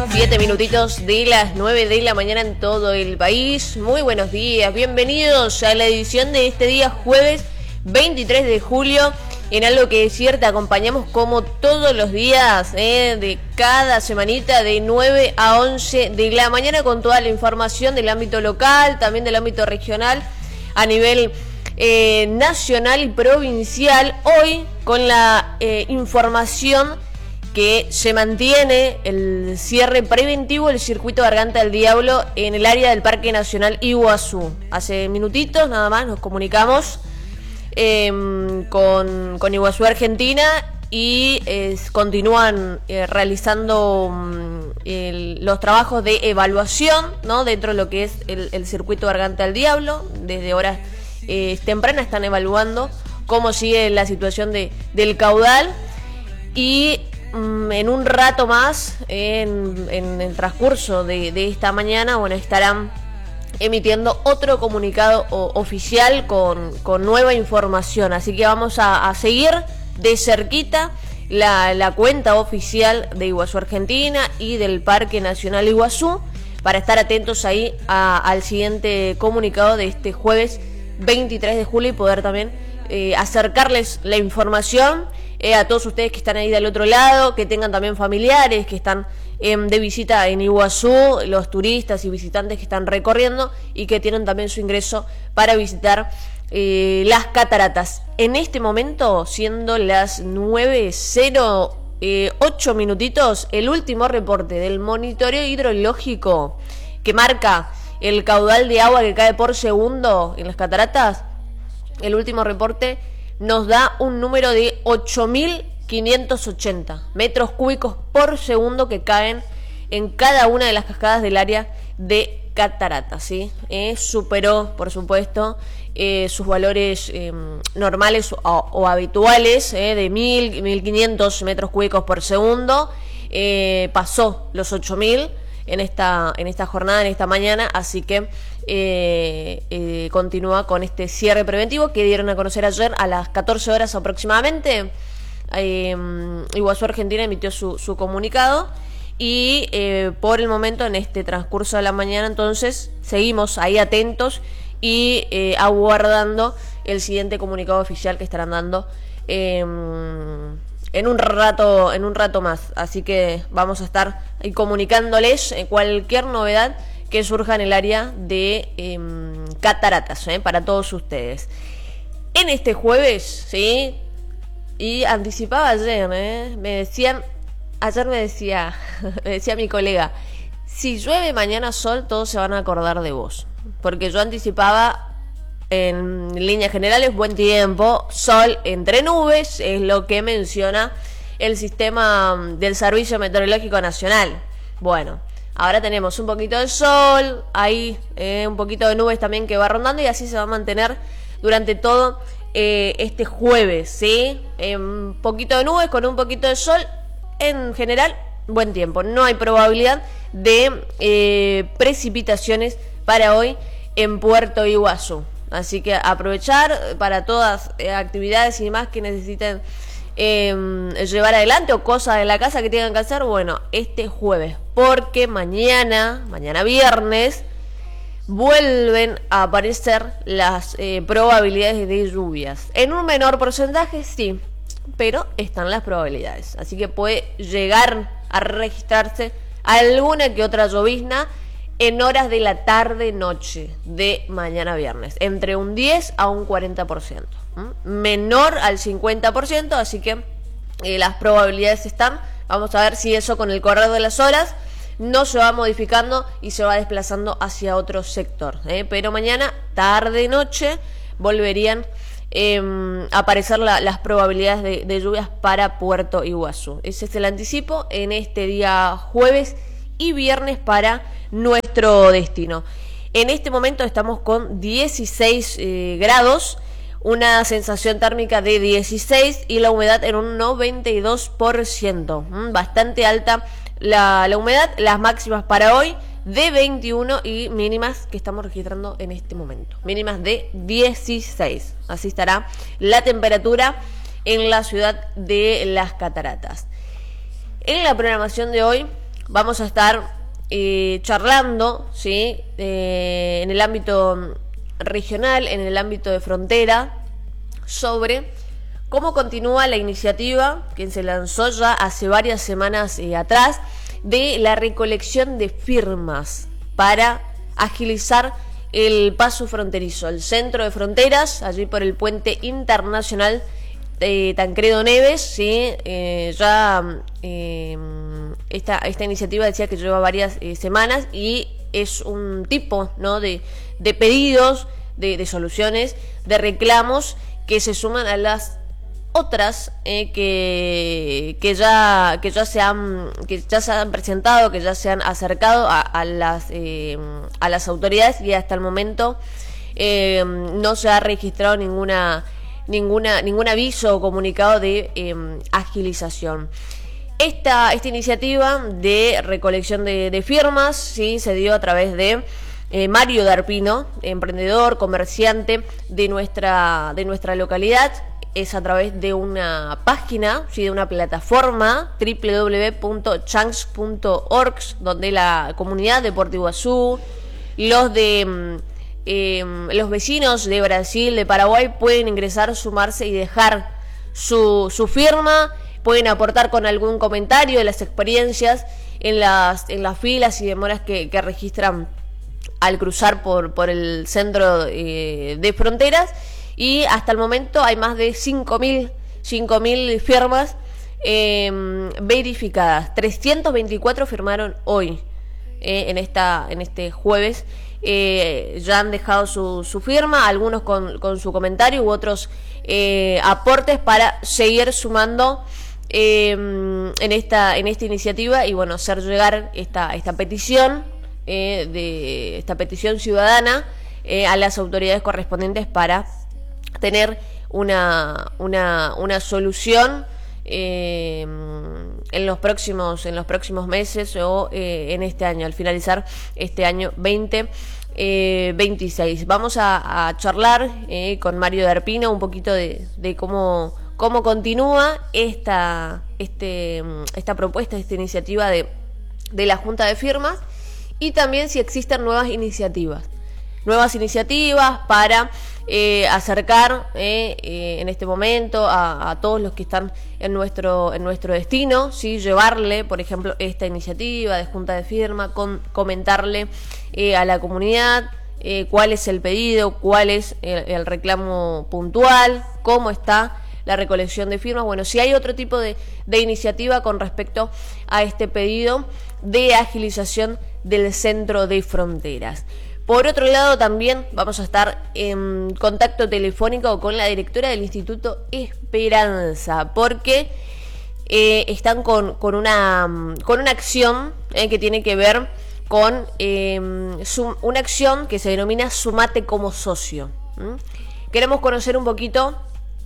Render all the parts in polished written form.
7 minutitos de las 9 de la mañana en todo el país. Muy buenos días, bienvenidos a la edición de este día jueves 23 de julio. En algo que es cierto, acompañamos como todos los días de cada semanita de 9 a 11 de la mañana con toda la información del ámbito local, también del ámbito regional, a nivel nacional y provincial. Hoy con la información que se mantiene el cierre preventivo del circuito Garganta del Diablo en el área del Parque Nacional Iguazú. Hace minutitos nada más nos comunicamos con Iguazú Argentina y continúan realizando los trabajos de evaluación, ¿no?, dentro de lo que es el circuito Garganta del Diablo. Desde horas tempranas están evaluando cómo sigue la situación del caudal y en un rato más, en el transcurso de esta mañana, bueno, estarán emitiendo otro comunicado oficial con nueva información. Así que vamos a seguir de cerquita la cuenta oficial de Iguazú Argentina y del Parque Nacional Iguazú para estar atentos ahí al siguiente comunicado de este jueves 23 de julio y poder también acercarles la información a todos ustedes que están ahí del otro lado, que tengan también familiares que están de visita en Iguazú, los turistas y visitantes que están recorriendo y que tienen también su ingreso para visitar las cataratas. En este momento, siendo las 9:08 minutitos, el último reporte del monitoreo hidrológico que marca el caudal de agua que cae por segundo en las cataratas, el último reporte nos da un número de 8.580 metros cúbicos por segundo que caen en cada una de las cascadas del área de cataratas, ¿sí? Superó, por supuesto, sus valores normales o habituales de 1.500 metros cúbicos por segundo. Pasó los 8.000 en esta jornada, en esta mañana, así que continúa con este cierre preventivo que dieron a conocer ayer a las 14 horas aproximadamente. Iguazú Argentina emitió su comunicado y por el momento, en este transcurso de la mañana, entonces seguimos ahí atentos y aguardando el siguiente comunicado oficial que estarán dando en un rato más. Así que vamos a estar ahí comunicándoles cualquier novedad que surja en el área de cataratas para todos ustedes. En este jueves, ¿sí? Y anticipaba ayer, me decía mi colega, si llueve mañana sol, todos se van a acordar de vos. Porque yo anticipaba en líneas generales buen tiempo, sol entre nubes, es lo que menciona el sistema del Servicio Meteorológico Nacional. Bueno, ahora tenemos un poquito de sol, hay un poquito de nubes también que va rondando y así se va a mantener durante todo este jueves, ¿sí? Un poquito de nubes con un poquito de sol, en general buen tiempo. No hay probabilidad de precipitaciones para hoy en Puerto Iguazú. Así que aprovechar para todas actividades y demás que necesiten llevar adelante o cosas de la casa que tengan que hacer, bueno, este jueves, porque mañana viernes, vuelven a aparecer las probabilidades de lluvias. En un menor porcentaje, sí, pero están las probabilidades. Así que puede llegar a registrarse alguna que otra llovizna en horas de la tarde-noche de mañana viernes, entre un 10 a un 40%, menor al 50%, así que las probabilidades están. Vamos a ver si eso con el correr de las horas no se va modificando y se va desplazando hacia otro sector, pero mañana tarde-noche volverían a aparecer las probabilidades de lluvias para Puerto Iguazú. Ese es el anticipo en este día jueves y viernes para nuestro destino. En este momento estamos con 16 grados, una sensación térmica de 16 y la humedad en un 92%. Bastante alta la humedad. Las máximas para hoy de 21 y mínimas que estamos registrando en este momento, mínimas de 16. Así estará la temperatura en la ciudad de Las Cataratas. En la programación de hoy, vamos a estar charlando, ¿sí? En el ámbito regional, en el ámbito de frontera, sobre cómo continúa la iniciativa que se lanzó ya hace varias semanas atrás de la recolección de firmas para agilizar el paso fronterizo, el centro de fronteras, allí por el puente internacional Tancredo Neves, ¿sí? Esta iniciativa decía que lleva varias semanas y es un tipo, ¿no?, de pedidos, de soluciones, de reclamos que se suman a las otras que ya se han presentado, que ya se han acercado a las autoridades, y hasta el momento no se ha registrado ningún aviso o comunicado de agilización. Esta iniciativa de recolección de firmas, sí, se dio a través de Mario Darpino, emprendedor, comerciante de nuestra localidad. Es a través de una página, ¿sí?, de una plataforma www.changs.org, donde la comunidad de Puerto Iguazú, los vecinos de Brasil, de Paraguay, pueden ingresar, sumarse y dejar su firma. Pueden aportar con algún comentario de las experiencias en las filas y demoras que registran al cruzar por el centro de fronteras. Y hasta el momento hay más de 5.000 firmas verificadas. 324 firmaron hoy, en este jueves. Ya han dejado su firma, algunos con su comentario u otros aportes para seguir sumando en esta iniciativa y bueno, hacer llegar esta petición esta petición ciudadana a las autoridades correspondientes para tener una solución en los próximos meses o en este año, al finalizar este año 2026. Vamos a charlar con Mario Darpino un poquito de cómo continúa esta propuesta, esta iniciativa de la Junta de Firmas, y también si existen nuevas iniciativas para acercar en este momento a todos los que están en nuestro destino, ¿sí? Llevarle, por ejemplo, esta iniciativa de Junta de Firma, comentarle a la comunidad cuál es el pedido, cuál es el reclamo puntual, cómo está la recolección de firmas. Bueno, si hay otro tipo de iniciativa con respecto a este pedido de agilización del centro de fronteras. Por otro lado, también vamos a estar en contacto telefónico con la directora del Instituto Esperanza, porque están con una acción que tiene que ver con una acción que se denomina Sumate como socio. Queremos conocer un poquito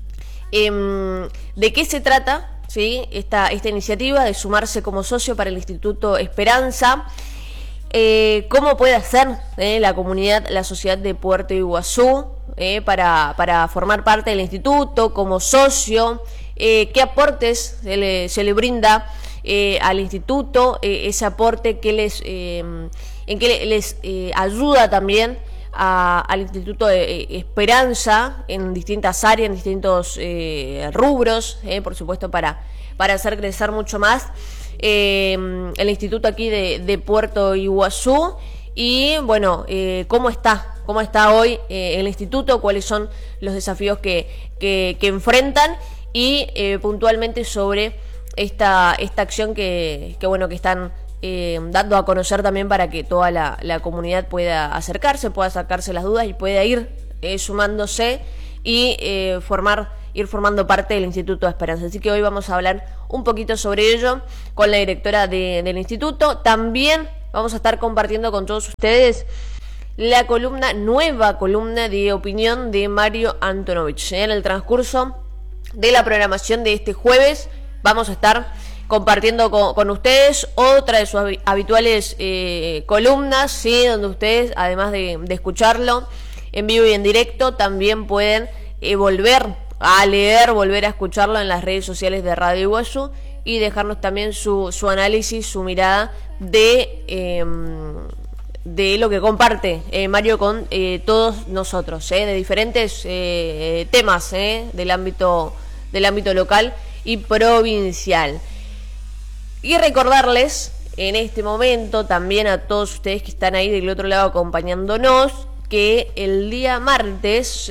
de qué se trata, ¿sí?, esta iniciativa de sumarse como socio para el Instituto Esperanza. Cómo puede hacer la comunidad, la sociedad de Puerto Iguazú para formar parte del instituto como socio, qué aportes se le brinda al instituto, ese aporte que les ayuda también al Instituto de Esperanza en distintas áreas, en distintos rubros, por supuesto para hacer crecer mucho más el instituto aquí de Puerto Iguazú. Y bueno, cómo está hoy el instituto, cuáles son los desafíos que enfrentan, y puntualmente sobre esta acción que están dando a conocer también, para que toda la comunidad pueda sacarse las dudas y pueda ir sumándose y ir formando parte del Instituto de Esperanza. Así que hoy vamos a hablar un poquito sobre ello con la directora del instituto. También vamos a estar compartiendo con todos ustedes la nueva columna de opinión de Mario Antonovich. En el transcurso de la programación de este jueves vamos a estar compartiendo con ustedes otra de sus habituales columnas, ¿sí?, donde ustedes, además de escucharlo en vivo y en directo, también pueden volver a leer, volver a escucharlo en las redes sociales de Radio Iguazú y dejarnos también su análisis, su mirada de lo que comparte Mario con todos nosotros, de diferentes temas del ámbito local y provincial. Y recordarles en este momento también a todos ustedes que están ahí del otro lado acompañándonos, que el día martes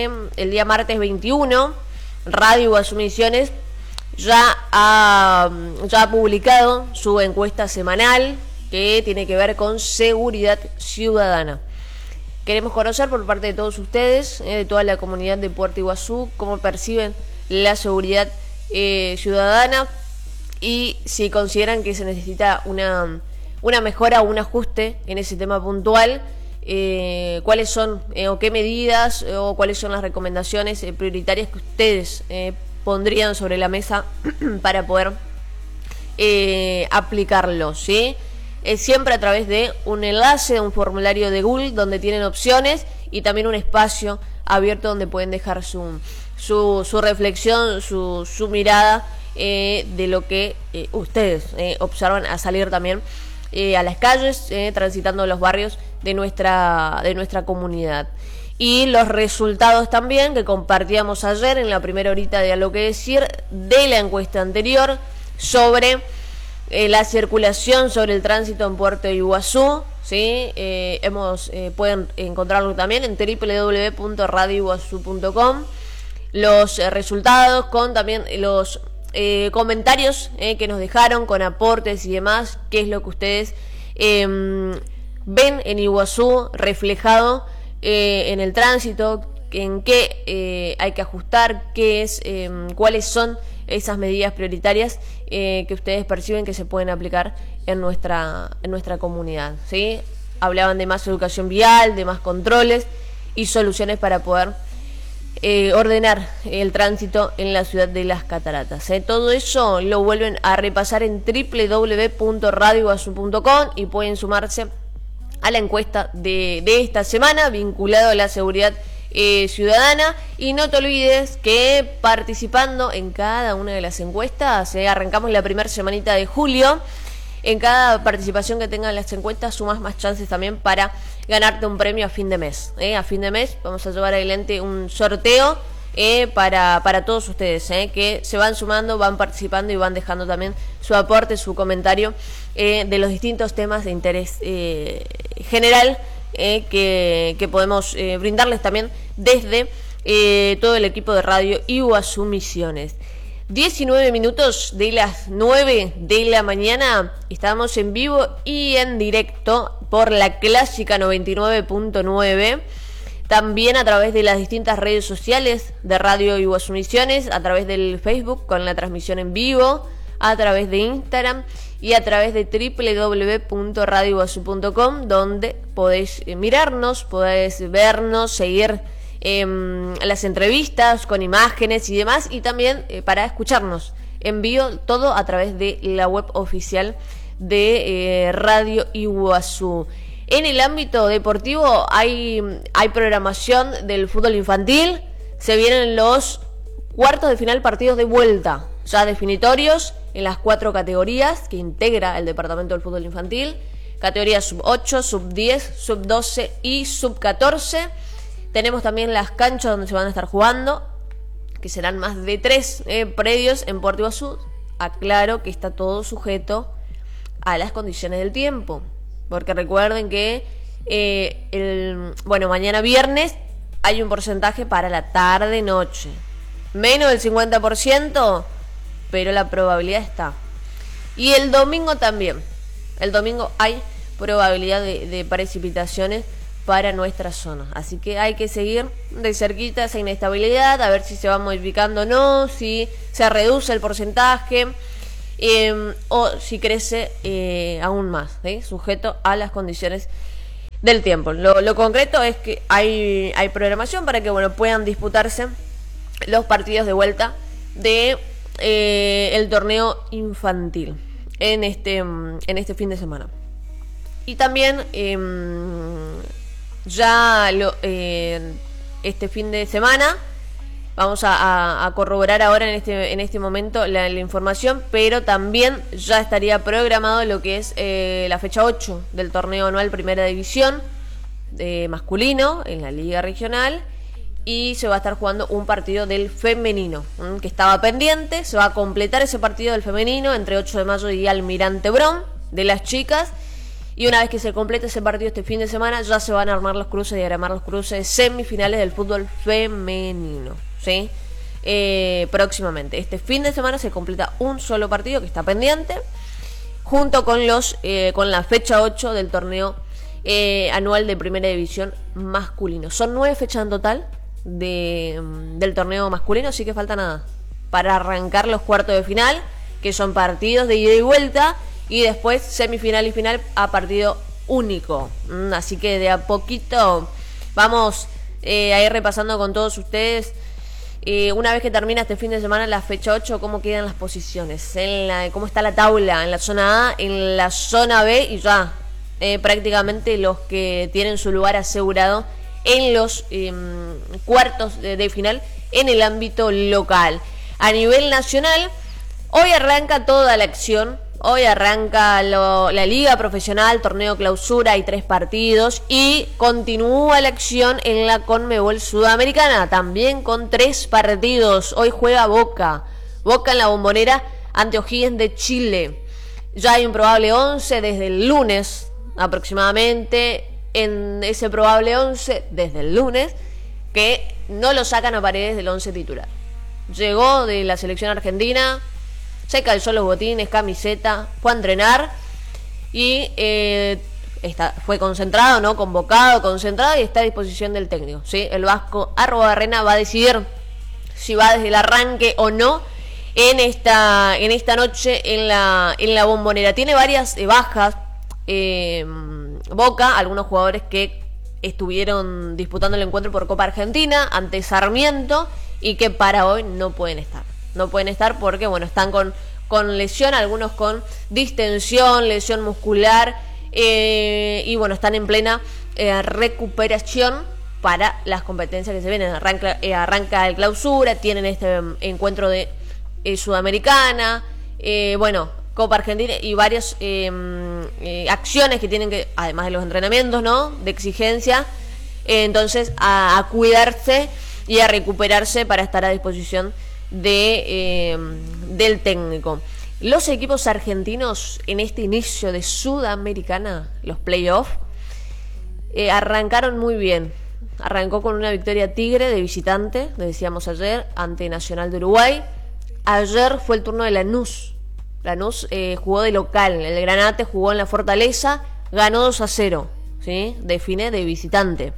21, Radio Iguazú Misiones ya ha publicado su encuesta semanal que tiene que ver con seguridad ciudadana. Queremos conocer por parte de todos ustedes, de toda la comunidad de Puerto Iguazú, cómo perciben la seguridad ciudadana y si consideran que se necesita una mejora o un ajuste en ese tema puntual. Cuáles son o qué medidas o cuáles son las recomendaciones prioritarias que ustedes pondrían sobre la mesa para poder aplicarlo, ¿sí? Siempre a través de un enlace, un formulario de Google donde tienen opciones y también un espacio abierto donde pueden dejar su reflexión, su mirada de lo que ustedes observan a salir también a las calles, transitando los barrios de nuestra comunidad. Y los resultados también que compartíamos ayer en la primera horita de A lo que decir de la encuesta anterior sobre la circulación, sobre el tránsito en Puerto Iguazú, ¿sí? Pueden encontrarlo también en www.radioiguazú.com, los resultados con también los comentarios que nos dejaron con aportes y demás, qué es lo que ustedes ven en Iguazú reflejado en el tránsito, en qué hay que ajustar, cuáles son esas medidas prioritarias que ustedes perciben que se pueden aplicar en nuestra comunidad, ¿sí? Hablaban de más educación vial, de más controles y soluciones para poder ordenar el tránsito en la ciudad de Las Cataratas. Todo eso lo vuelven a repasar en www.radioiguazú.com y pueden sumarse a la encuesta de esta semana vinculado a la seguridad ciudadana. Y no te olvides que participando en cada una de las encuestas, arrancamos la primera semanita de julio. En cada participación que tengan las encuestas sumas más chances también para ganarte un premio a fin de mes. A fin de mes vamos a llevar adelante un sorteo para todos ustedes, que se van sumando, van participando y van dejando también su aporte, su comentario de los distintos temas de interés general que podemos brindarles también desde todo el equipo de Radio Iguazú Misiones. 19 minutos de las 9 de la mañana, estamos en vivo y en directo por la Clásica 99.9, también a través de las distintas redes sociales de Radio Iguazú Misiones, a través del Facebook con la transmisión en vivo, a través de Instagram y a través de www.radioiguazú.com, donde podéis mirarnos, podéis vernos, seguir las entrevistas con imágenes y demás, y también para escucharnos en vivo, todo a través de la web oficial de Radio Iguazú. En el ámbito deportivo hay programación del fútbol infantil, se vienen los cuartos de final, partidos de vuelta, ya definitorios en las 4 categorías que integra el departamento del fútbol infantil, categorías sub 8, sub 10, sub 12 y sub 14. Tenemos también las canchas donde se van a estar jugando, que serán más de 3 predios en Puerto Iguazú. Aclaro que está todo sujeto a las condiciones del tiempo, porque recuerden que mañana viernes hay un porcentaje para la tarde-noche, menos del 50%, pero la probabilidad está. Y el domingo también. El domingo hay probabilidad de precipitaciones para nuestra zona, así que hay que seguir de cerquita esa inestabilidad, a ver si se va modificando o no, si se reduce el porcentaje o si crece aún más, sujeto a las condiciones del tiempo. Lo concreto es que hay programación para que puedan disputarse los partidos de vuelta de el torneo infantil en este fin de semana. Y también este fin de semana Vamos a corroborar ahora en este momento la información, pero también ya estaría programado lo que es la fecha 8 del torneo anual Primera División masculino en la Liga Regional, y se va a estar jugando un partido del femenino que estaba pendiente. Se va a completar ese partido del femenino entre 8 de mayo y Almirante Brown de las chicas, y una vez que se complete ese partido este fin de semana ya se van a armar los cruces y diagramar los cruces semifinales del fútbol femenino, ¿sí? Próximamente este fin de semana se completa un solo partido que está pendiente, junto con con la fecha 8 del torneo anual de Primera División masculino. Son 9 fechas en total del torneo masculino, así que falta nada para arrancar los cuartos de final, que son partidos de ida y vuelta, y después semifinal y final a partido único. Así que de a poquito vamos a ir repasando con todos ustedes, una vez que termina este fin de semana la fecha 8, cómo quedan las posiciones, cómo está la tabla en la zona A, en la zona B, y ya prácticamente los que tienen su lugar asegurado en los cuartos de final en el ámbito local. A nivel nacional, hoy arranca toda la acción. Hoy arranca la Liga Profesional, torneo clausura, hay 3 partidos, y continúa la acción en la Conmebol Sudamericana, también con 3 partidos. Hoy juega Boca en la Bombonera ante O'Higgins de Chile. Ya hay un probable 11 desde el lunes aproximadamente. En ese probable 11 desde el lunes, que no lo sacan a Paredes del 11 titular. Llegó de la selección argentina, se calzó los botines, camiseta, fue a entrenar y fue concentrado, ¿no? Concentrado, y está a disposición del técnico, ¿sí? El vasco Arruabarrena va a decidir si va desde el arranque o no en esta noche en la Bombonera. Tiene varias bajas Boca, algunos jugadores que estuvieron disputando el encuentro por Copa Argentina ante Sarmiento y que para hoy no pueden estar porque bueno, están con lesión, algunos con distensión, lesión muscular, y bueno, están en plena recuperación para las competencias que se vienen. Arranca el clausura, tienen este encuentro de Sudamericana, bueno, Copa Argentina y varias acciones que tienen que, además de los entrenamientos, ¿no?, de exigencia, entonces a cuidarse y a recuperarse para estar a disposición del técnico. Los equipos argentinos en este inicio de Sudamericana, los playoffs, arrancaron muy bien. Arrancó con una victoria Tigre de visitante, le decíamos ayer, ante Nacional de Uruguay. Ayer fue el turno de Lanús. Lanús jugó de local, el Granate jugó en la Fortaleza, ganó 2-0, ¿sí? Define de visitante.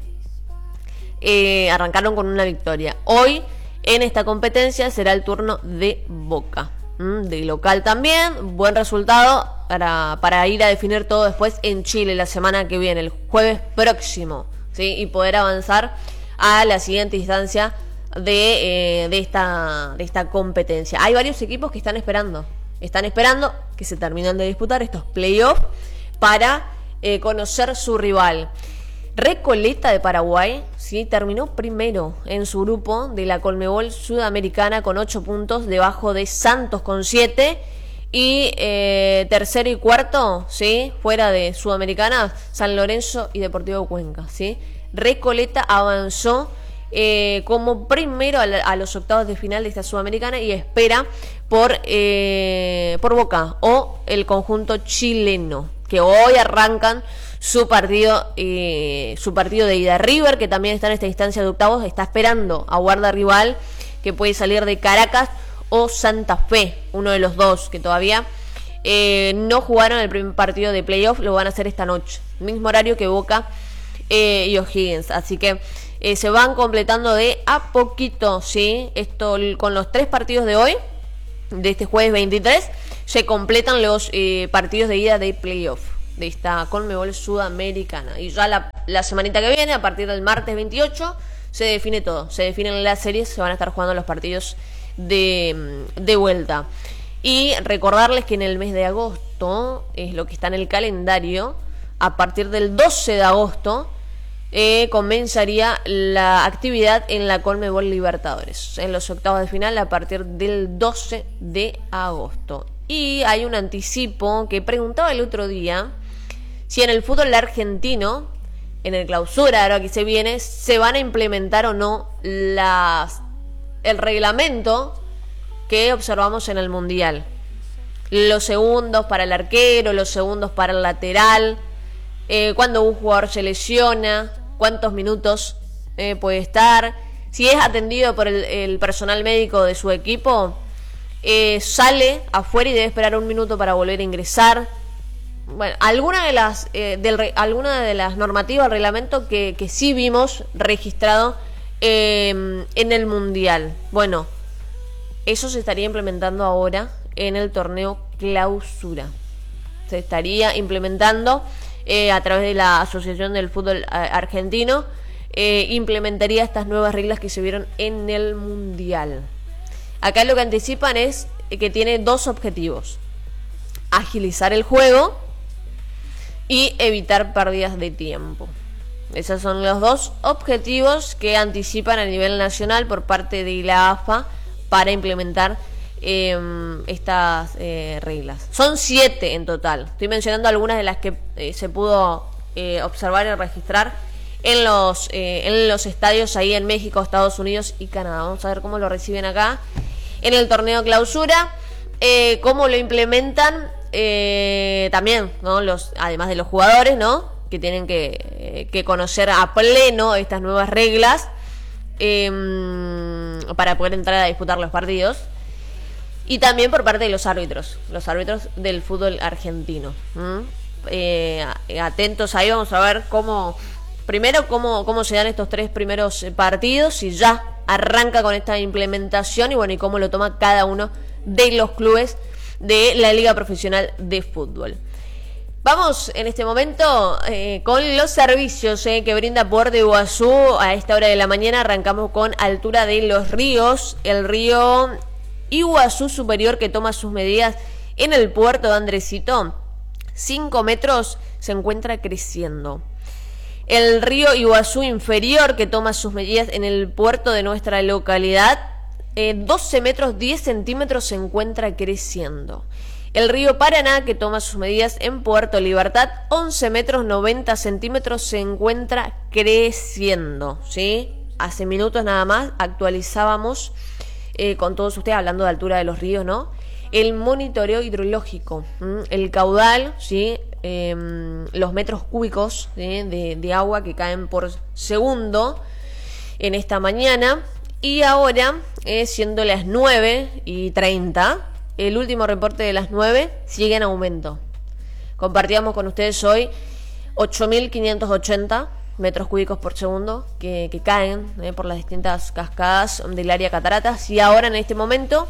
Arrancaron con una victoria. Hoy, en esta competencia, será el turno de Boca. De local también, buen resultado para ir a definir todo después en Chile la semana que viene, el jueves próximo, ¿sí? Y poder avanzar a la siguiente instancia de esta competencia. Hay varios equipos que están esperando que se terminen de disputar estos playoffs para conocer su rival. Recoleta de Paraguay, ¿sí?, terminó primero en su grupo de la Conmebol Sudamericana con 8 puntos, debajo de Santos con 7, y tercero y cuarto, ¿sí?, fuera de Sudamericana, San Lorenzo y Deportivo Cuenca, ¿sí? Recoleta avanzó como primero a los octavos de final de esta Sudamericana y espera por Boca o el conjunto chileno, que hoy arrancan su partido de ida. River, que también está en esta instancia de octavos, está esperando a guarda rival que puede salir de Caracas o Santa Fe, uno de los dos que todavía no jugaron el primer partido de playoff, lo van a hacer esta noche, mismo horario que Boca y O'Higgins, así que se van completando de a poquito, ¿sí? Esto con los 3 partidos de hoy, de este jueves 23, se completan los partidos de ida de playoff de esta Conmebol Sudamericana. Y ya la semanita que viene, a partir del martes 28, se define todo. Se definen las series, se van a estar jugando los partidos de vuelta. Y recordarles que en el mes de agosto, es lo que está en el calendario, a partir del 12 de agosto, comenzaría la actividad en la Conmebol Libertadores, en los octavos de final a partir del 12 de agosto. Y hay un anticipo que preguntaba el otro día si en el fútbol argentino, en el clausura, ahora que se viene, se van a implementar o no el reglamento que observamos en el Mundial. Los segundos para el arquero, los segundos para el lateral, cuando un jugador se lesiona, cuántos minutos puede estar, si es atendido por el personal médico de su equipo, sale afuera y debe esperar un minuto para volver a ingresar. Bueno, alguna de las normativas del reglamento que sí vimos registrado en el Mundial. Bueno, eso se estaría implementando ahora en el torneo clausura. Se estaría implementando a través de la Asociación del Fútbol Argentino, implementaría estas nuevas reglas que se vieron en el Mundial. Acá lo que anticipan es que tiene dos objetivos: agilizar el juego y evitar pérdidas de tiempo. Esos son los dos objetivos que anticipan a nivel nacional por parte de la AFA para implementar estas reglas. Son 7 en total. Estoy mencionando algunas de las que se pudo observar y registrar en los estadios ahí en México, Estados Unidos y Canadá. Vamos a ver cómo lo reciben acá en el torneo clausura, cómo lo implementan también, ¿no? Además de los jugadores, ¿no? Que tienen que conocer a pleno estas nuevas reglas para poder entrar a disputar los partidos. Y también por parte de los árbitros del fútbol argentino. Atentos ahí, vamos a ver cómo se dan estos 3 primeros partidos, si ya arranca con esta implementación y bueno, y cómo lo toma cada uno de los clubes de la Liga Profesional de Fútbol. Vamos en este momento con los servicios que brinda Puerto de Iguazú. A esta hora de la mañana arrancamos con altura de los ríos. El río Iguazú Superior, que toma sus medidas en el puerto de Andresito, 5 metros, se encuentra creciendo. El río Iguazú Inferior, que toma sus medidas en el puerto de nuestra localidad, 12 metros 10 centímetros, se encuentra creciendo. El río Paraná, que toma sus medidas en Puerto Libertad, 11 metros 90 centímetros, se encuentra creciendo, ¿sí? Hace minutos nada más actualizábamos con todos ustedes, hablando de altura de los ríos, ¿no? El monitoreo hidrológico, el caudal, ¿sí? Los metros cúbicos de agua que caen por segundo en esta mañana. Y ahora, siendo las 9:30, el último reporte de las 9 sigue en aumento. Compartíamos con ustedes hoy 8.580 metros cúbicos por segundo que caen por las distintas cascadas del área cataratas, y ahora en este momento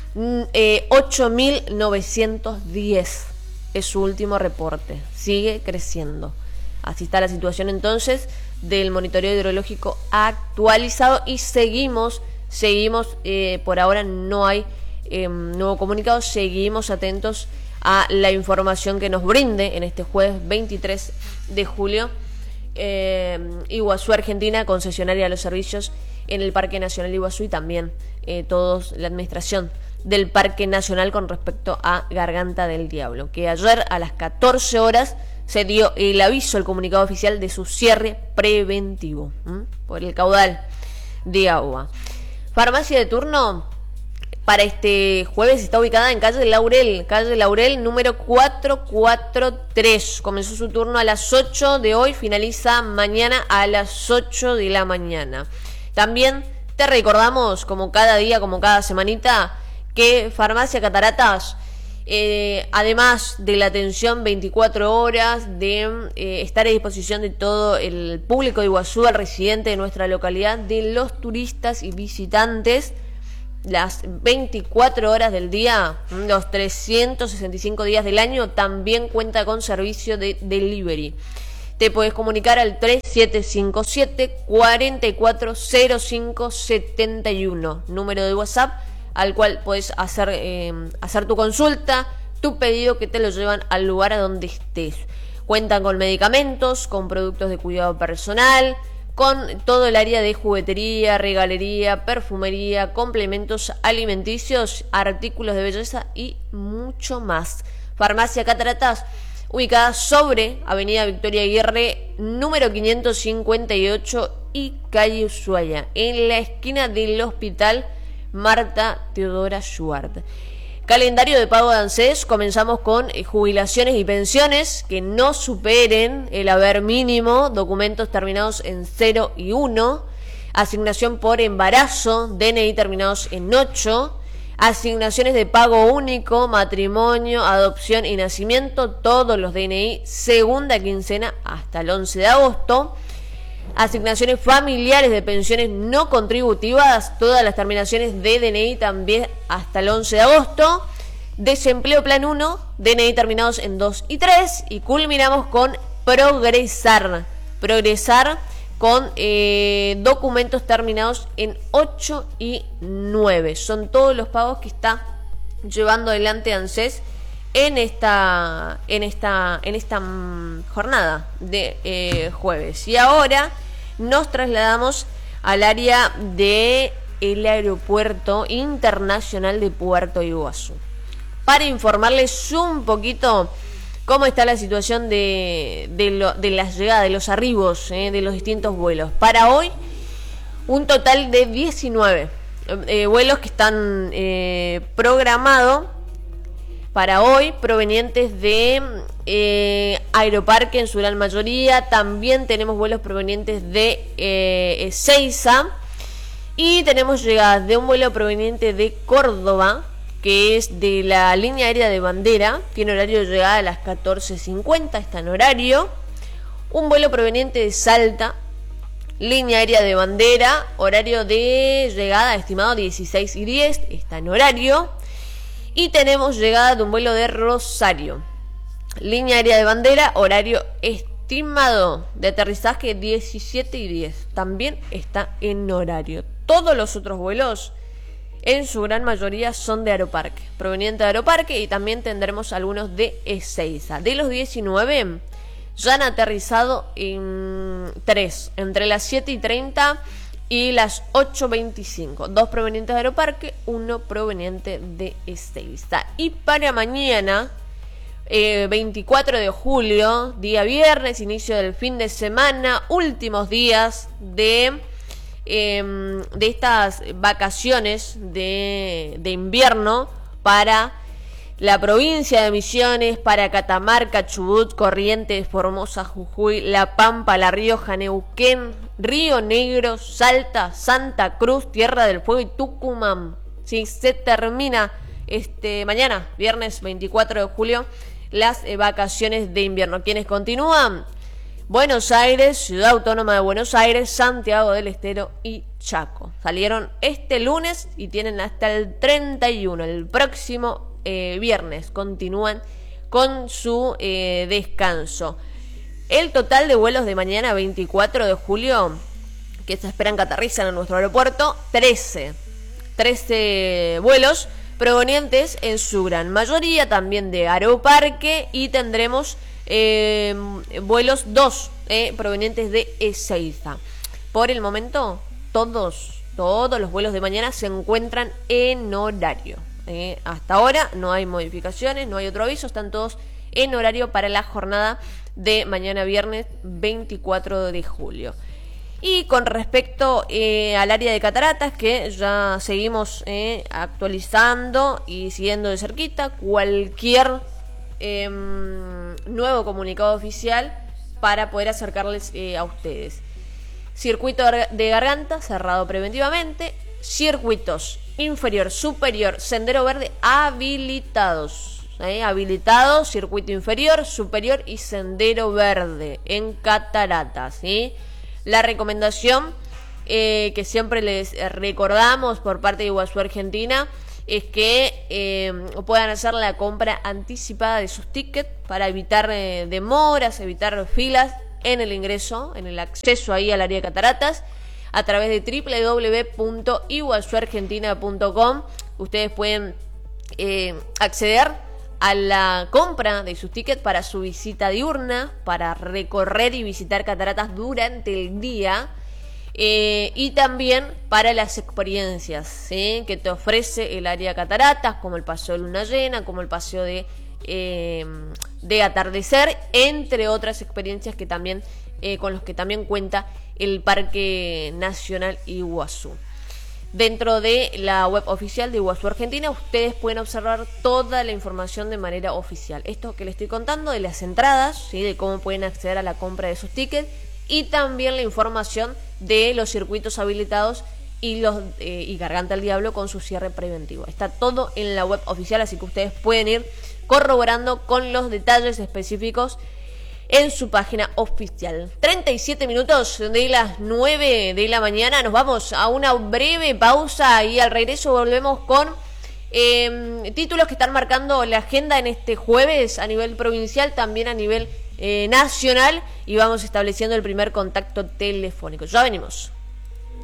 8.910 es su último reporte. Sigue creciendo. Así está la situación entonces del monitoreo hidrológico actualizado, y seguimos por ahora no hay nuevo comunicado, seguimos atentos a la información que nos brinde en este jueves 23 de julio Iguazú Argentina, concesionaria de los servicios en el Parque Nacional de Iguazú, y también todos la administración del Parque Nacional con respecto a Garganta del Diablo, que ayer a las 14 horas se dio el aviso, el comunicado oficial de su cierre preventivo por el caudal de agua. Farmacia de turno para este jueves está ubicada en calle Laurel número 443. Comenzó su turno a las 8 de hoy, finaliza mañana a las 8 de la mañana. También te recordamos, como cada día, como cada semanita, que Farmacia Cataratas, además de la atención 24 horas, de estar a disposición de todo el público de Iguazú, al residente de nuestra localidad, de los turistas y visitantes, las 24 horas del día, los 365 días del año, también cuenta con servicio de delivery. Te puedes comunicar al 3757-440571, número de WhatsApp, al cual puedes hacer tu consulta, tu pedido, que te lo llevan al lugar a donde estés. Cuentan con medicamentos, con productos de cuidado personal, con todo el área de juguetería, regalería, perfumería, complementos alimenticios, artículos de belleza y mucho más. Farmacia Cataratas, ubicada sobre Avenida Victoria Aguirre, número 558 y calle Ushuaia, en la esquina del Hospital Marta Teodora Schwartz. Calendario de pago de ANSES, comenzamos con jubilaciones y pensiones que no superen el haber mínimo, documentos terminados en 0 y 1, asignación por embarazo, DNI terminados en 8, asignaciones de pago único, matrimonio, adopción y nacimiento, todos los DNI, segunda quincena hasta el 11 de agosto. Asignaciones familiares de pensiones no contributivas, todas las terminaciones de DNI también hasta el 11 de agosto. Desempleo plan 1, DNI terminados en 2 y 3. Y culminamos con Progresar. Progresar con documentos terminados en 8 y 9. Son todos los pagos que está llevando adelante ANSES en esta jornada de jueves. Y ahora nos trasladamos al área del Aeropuerto Internacional de Puerto Iguazú para informarles un poquito cómo está la situación de las llegadas, de los arribos, de los distintos vuelos. Para hoy, un total de 19 vuelos que están programados para hoy, provenientes de Aeroparque en su gran mayoría. También tenemos vuelos provenientes de Ezeiza. Y tenemos llegadas de un vuelo proveniente de Córdoba, que es de la línea aérea de Bandera. Tiene horario de llegada a las 14:50, está en horario. Un vuelo proveniente de Salta, línea aérea de Bandera, horario de llegada estimado 16:10, está en horario. Y tenemos llegada de un vuelo de Rosario, línea aérea de Bandera, horario estimado de aterrizaje 17:10, también está en horario. Todos los otros vuelos, en su gran mayoría, son de Aeroparque, provenientes de Aeroparque, y también tendremos algunos de Ezeiza. De los 19, ya han aterrizado en 3, entre las 7:30 y las 8:25, 2 provenientes de Aeroparque, 1 proveniente de Ezeiza. Y para mañana, 24 de julio, día viernes, inicio del fin de semana, últimos días de estas vacaciones de invierno para la provincia de Misiones, para Catamarca, Chubut, Corrientes, Formosa, Jujuy, La Pampa, La Rioja, Neuquén, Río Negro, Salta, Santa Cruz, Tierra del Fuego y Tucumán. Sí, se termina mañana, viernes 24 de julio, las vacaciones de invierno. ¿Quiénes continúan? Buenos Aires, Ciudad Autónoma de Buenos Aires, Santiago del Estero y Chaco. Salieron este lunes y tienen hasta el 31, el próximo viernes. Continúan con su descanso. El total de vuelos de mañana, 24 de julio, que se esperan que aterricen a nuestro aeropuerto, 13 vuelos provenientes en su gran mayoría también de Aeroparque, y tendremos vuelos 2 provenientes de Ezeiza. Por el momento, todos los vuelos de mañana se encuentran en horario. Hasta ahora no hay modificaciones, no hay otro aviso, están todos en horario para la jornada de mañana viernes 24 de julio. Y con respecto al área de cataratas, que ya seguimos actualizando y siguiendo de cerquita cualquier nuevo comunicado oficial para poder acercarles a ustedes. Circuito de Garganta cerrado preventivamente, circuitos inferior, superior, sendero verde habilitados, habilitados, circuito inferior, superior y sendero verde en cataratas, ¿sí? La recomendación que siempre les recordamos por parte de Iguazú Argentina es que puedan hacer la compra anticipada de sus tickets para evitar demoras, evitar filas en el ingreso, en el acceso ahí al área de cataratas, a través de www.iguazuargentina.com. Ustedes pueden acceder a la compra de sus tickets para su visita diurna, para recorrer y visitar cataratas durante el día, y también para las experiencias, ¿sí?, que te ofrece el área cataratas, como el paseo de luna llena, como el paseo de atardecer, entre otras experiencias que también con los que también cuenta el Parque Nacional Iguazú. Dentro de la web oficial de Iguazú Argentina ustedes pueden observar toda la información de manera oficial. Esto que les estoy contando de las entradas, ¿sí?, de cómo pueden acceder a la compra de esos tickets, y también la información de los circuitos habilitados y Garganta al Diablo con su cierre preventivo. Está todo en la web oficial, así que ustedes pueden ir corroborando con los detalles específicos en su página oficial. 37 minutos de las 9 de la mañana. Nos vamos a una breve pausa y al regreso volvemos con títulos que están marcando la agenda en este jueves a nivel provincial, también a nivel nacional, y vamos estableciendo el primer contacto telefónico. Ya venimos.